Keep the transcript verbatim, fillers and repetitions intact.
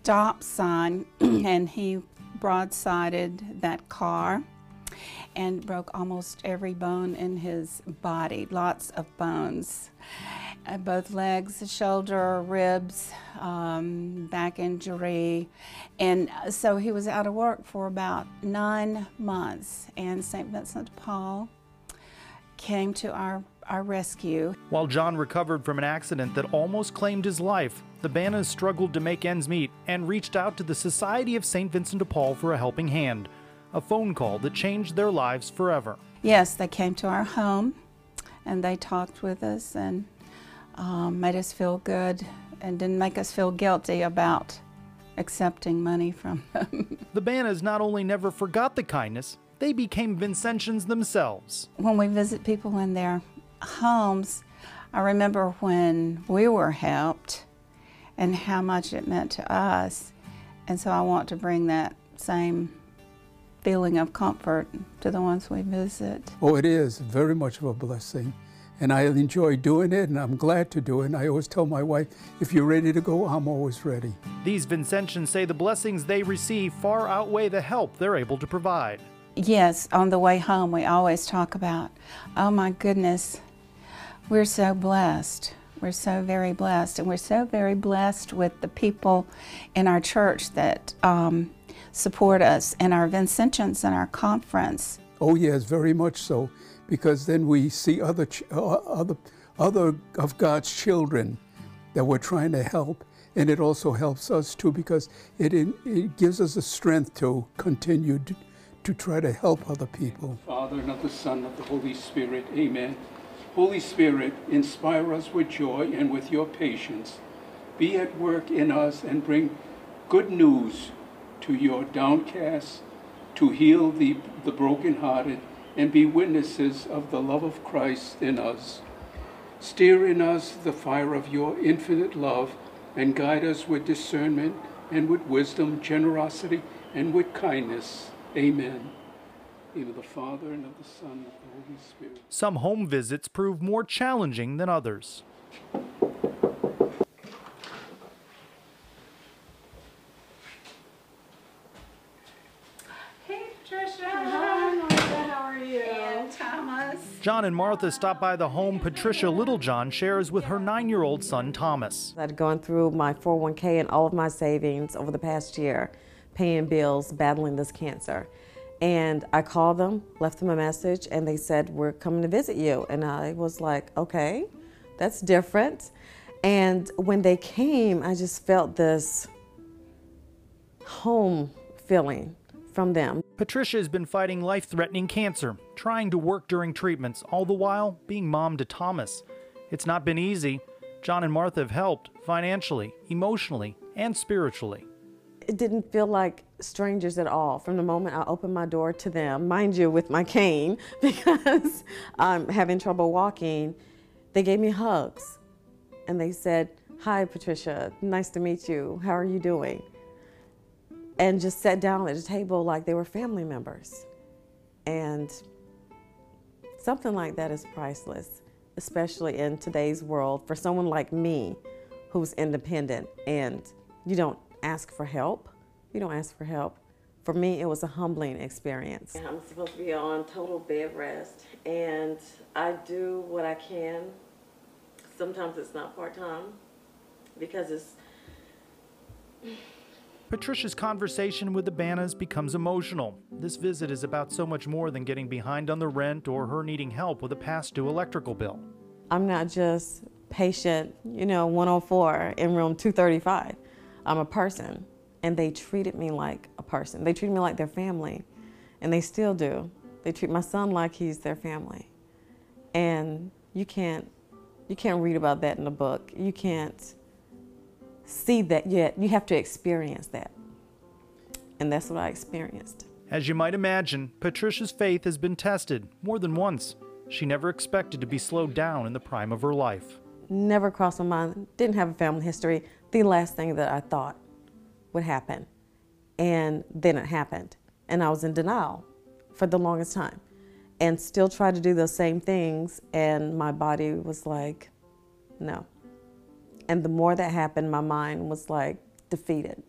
stop sign and he broadsided that car and broke almost every bone in his body, lots of bones. Uh, both legs, shoulder, ribs, um, back injury. And so he was out of work for about nine months. And Saint Vincent de Paul came to our, our rescue. While John recovered from an accident that almost claimed his life, the Banas struggled to make ends meet and reached out to the Society of Saint Vincent de Paul for a helping hand, a phone call that changed their lives forever. Yes, they came to our home and they talked with us and um, made us feel good and didn't make us feel guilty about accepting money from them. The Banas not only never forgot the kindness, they became Vincentians themselves. When we visit people in their homes, I remember when we were helped and how much it meant to us. And so I want to bring that same feeling of comfort to the ones we visit. Oh, it is very much of a blessing. And I enjoy doing it, and I'm glad to do it. And I always tell my wife, if you're ready to go, I'm always ready. These Vincentians say the blessings they receive far outweigh the help they're able to provide. Yes, on the way home, we always talk about, oh my goodness, we're so blessed. We're so very blessed. And we're so very blessed with the people in our church that um, support us and our Vincentians in our conference. Oh yes, very much so, because then we see other, ch uh, other, other of God's children that we're trying to help, and it also helps us too, because it, it gives us the strength to continue to, to try to help other people. Father, and of the Son, and of the Holy Spirit, amen. Holy Spirit, inspire us with joy and with your patience. Be at work in us and bring good news to your downcast, to heal the, the brokenhearted, and be witnesses of the love of Christ in us. Stir in us the fire of your infinite love, and guide us with discernment and with wisdom, generosity, and with kindness. Amen. In the name of the Father, and of the Son, and of the Holy Spirit. Some home visits prove more challenging than others. Hey, Patricia. Hi, Martha. How are you? And Thomas. John and Martha stop by the home Patricia Littlejohn shares with her nine-year-old son, Thomas. I'd gone through my four oh one K and all of my savings over the past year, paying bills, battling this cancer. And I called them, left them a message, and they said, we're coming to visit you. And I was like, okay, that's different. And when they came, I just felt this home feeling from them. Patricia has been fighting life-threatening cancer, trying to work during treatments, all the while being mom to Thomas. It's not been easy. John and Martha have helped financially, emotionally, and spiritually. It didn't feel like strangers at all from the moment I opened my door to them, mind you, with my cane, because I'm having trouble walking. They gave me hugs and they said, hi, Patricia, nice to meet you. How are you doing? And just sat down at a table like they were family members. And something like that is priceless, especially in today's world for someone like me who's independent and you don't ask for help. You don't ask for help. For me, it was a humbling experience. I'm supposed to be on total bed rest, and I do what I can. Sometimes it's not part-time because it's... Patricia's conversation with the Banas becomes emotional. This visit is about so much more than getting behind on the rent or her needing help with a past-due electrical bill. I'm not just patient, you know, one oh four in room two thirty-five. I'm a person, and they treated me like a person. They treated me like their family, and they still do. They treat my son like he's their family. And you can't, you can't read about that in a book. You can't see that yet. You have to experience that. And that's what I experienced. As you might imagine, Patricia's faith has been tested more than once. She never expected to be slowed down in the prime of her life. Never crossed my mind, didn't have a family history. The last thing that I thought would happen. And then it happened. And I was in denial for the longest time. And still tried to do those same things, and my body was like, no. And the more that happened, my mind was like defeated.